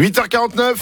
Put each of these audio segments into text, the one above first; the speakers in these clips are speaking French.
8h49.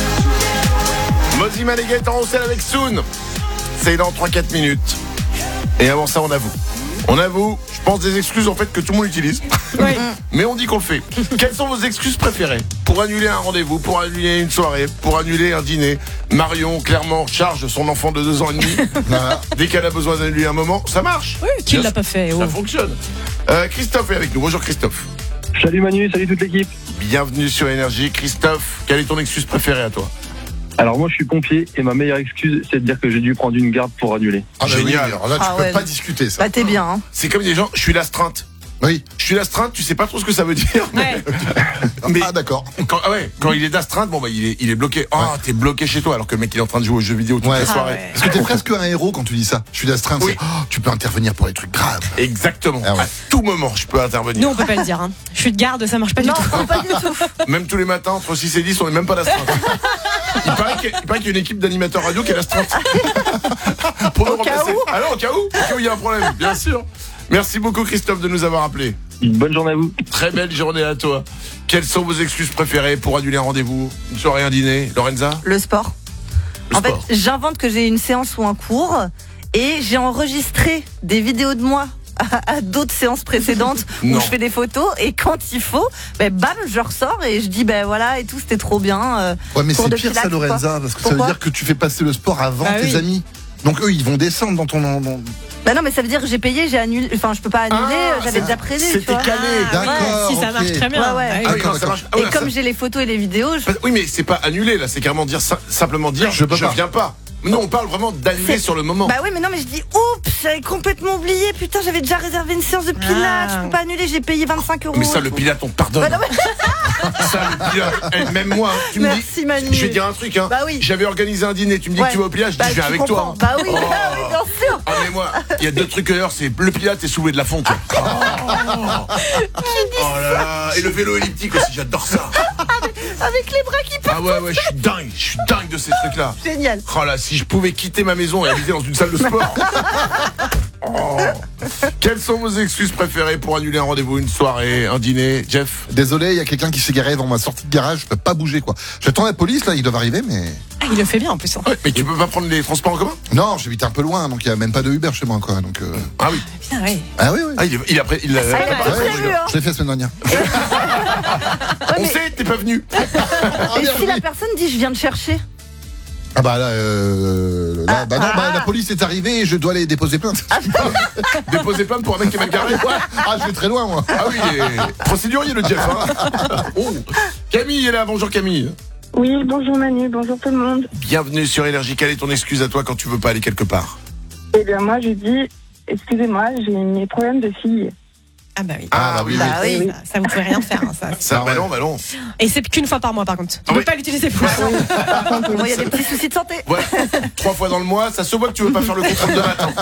Mozzie Manéga est en Roussel avec Soon. C'est dans 3-4 minutes. Et avant ça, on avoue, je pense des excuses en fait que tout le monde utilise. Oui. Mais on dit qu'on le fait. Quelles sont vos excuses préférées pour annuler un rendez-vous, pour annuler une soirée, pour annuler un dîner? Marion, clairement, charge son enfant de 2 ans et demi. Voilà. Dès qu'elle a besoin d'annuler un moment, ça marche. Oui, tu ne l'as pas fait. Ça fonctionne. Christophe est avec nous. Bonjour Christophe. Salut Manu, salut toute l'équipe. Bienvenue sur Énergie. Christophe, quelle est ton excuse préférée à toi? Alors moi je suis pompier et ma meilleure excuse c'est de dire que j'ai dû prendre une garde pour annuler. Ah, génial. Oui, alors là, tu peux pas discuter ça. Bah t'es bien, hein. C'est comme des gens, je suis l'astreinte. Oui. Je suis l'astreinte, tu sais pas trop ce que ça veut dire. Ouais. Mais Ah d'accord. quand il est d'astreinte, bon bah il est bloqué. Ah, t'es bloqué chez toi alors que le mec il est en train de jouer aux jeux vidéo toute Ouais. la soirée. ouais. Parce que t'es presque un héros quand tu dis ça. Je suis d'astreinte. Oui. C'est, tu peux intervenir pour les trucs graves. Exactement. Ah ouais. À tout moment, je peux intervenir. Nous, on peut pas le dire. Hein. Je suis de garde, ça marche pas Non, du tout. pas du tout. Même tous les matins, entre 6 et 10, on est même pas d'astreinte. Il paraît qu'il y a une équipe d'animateurs radio qui est l'astreinte. Pour nous remplacer. Ah non, au cas où il y a un problème, bien sûr. Merci beaucoup Christophe de nous avoir appelés. Bonne journée à vous. Très belle journée à toi. Quelles sont vos excuses préférées pour annuler un rendez-vous, une soirée, un dîner? Lorenza? Le sport. Le En sport. fait, j'invente que j'ai une séance ou un cours et j'ai enregistré des vidéos de moi à d'autres séances précédentes Non. où je fais des photos et quand il faut, bam, je ressors et je dis voilà et tout, c'était trop bien. Ouais, mais Cours c'est de pire pilates ça, ou quoi. Lorenza, parce que ça Pourquoi veut dire que tu fais passer le sport avant Bah tes oui. amis. Donc eux, ils vont descendre dans ton. Bah non, mais ça veut dire que j'ai payé, j'ai annulé, enfin je peux pas annuler, j'avais déjà prévu. tu C'était vois. calé. D'accord. Si ça ok. marche très bien. Ouais, ouais. Bah oui. Ah oui, D'accord, non, ça d'accord. marche. Ah Et ouais, comme ça- j'ai les photos et les vidéos, Oui, mais c'est pas annuler là, c'est carrément dire simplement dire Je peux pas. viens pas. Mais non, on parle vraiment d'annuler sur le moment. bah oui, mais non, mais je dis oups, j'avais complètement oublié, putain, j'avais déjà réservé une séance de pilates, je peux pas annuler, j'ai payé 25 €. Mais ça, le pilote, on te pardonne. Bah non, mais- Ça, le pilote, même moi, tu me Merci, dis. Manu. Je vais te dire un truc, hein. Bah oui. J'avais organisé un dîner, tu me dis Ouais. que tu vas au pilote, je dis Bah, je viens tu avec toi. comprends. Bah oui, Oh. bah oui, bien sûr. Ah mais moi, il y a 2 trucs ailleurs, c'est le pilote et soulever de la fonte. Oh là là, et le vélo elliptique aussi, j'adore ça. Avec les bras qui partent. Ah ouais, je suis dingue de ces trucs-là. Génial. Oh là, si je pouvais quitter ma maison et habiter dans une salle de sport. Oh. Quelles sont vos excuses préférées pour annuler un rendez-vous, une soirée, un dîner, Jeff? Désolé, il y a quelqu'un qui s'est garé devant ma sortie de garage. Je peux pas bouger quoi. J'attends la police là, ils doivent arriver, mais Ah, il le fait bien en plus. Hein. Ouais, mais tu peux pas prendre les transports en commun? non, j'habite un peu loin, donc il y a même pas de Uber chez moi quoi. Donc Ah oui. Putain, ouais. ah oui oui. Ah, il a il a prévu, hein. Je l'ai fait la semaine dernière. On sait, t'es pas venu. Et si la personne dit je viens te chercher? Ah bah là, la police est arrivée et je dois aller déposer plainte. Déposer plainte pour un mec qui est mal garé. Ah, je vais très loin moi. Ah oui, procédurier le Jeff. Hein. Oh. Camille est là, bonjour Camille. Oui, bonjour Manu, bonjour tout le monde. Bienvenue sur Énergie. Quelle est ton excuse à toi quand tu veux pas aller quelque part? Eh bien moi je dis, excusez-moi, j'ai mes problèmes de fille. Ah bah oui. Ah bah oui. Bah oui. Ça, vous pouvez rien faire. Hein, ça. Ça, Ah ouais. bah non. Et c'est qu'une fois par mois par contre. Tu Ah peux oui. pas l'utiliser pour ça. Bon, il y a des petits soucis de santé. Ouais, 3 fois dans le mois, ça se voit que tu veux pas faire le contrôle de matin.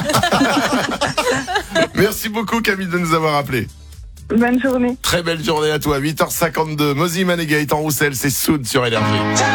Merci beaucoup Camille de nous avoir appelés. Bonne journée. Très belle journée à toi, 8h52. Mozzie Manéga est en Roussel, c'est Soud sur Énergie.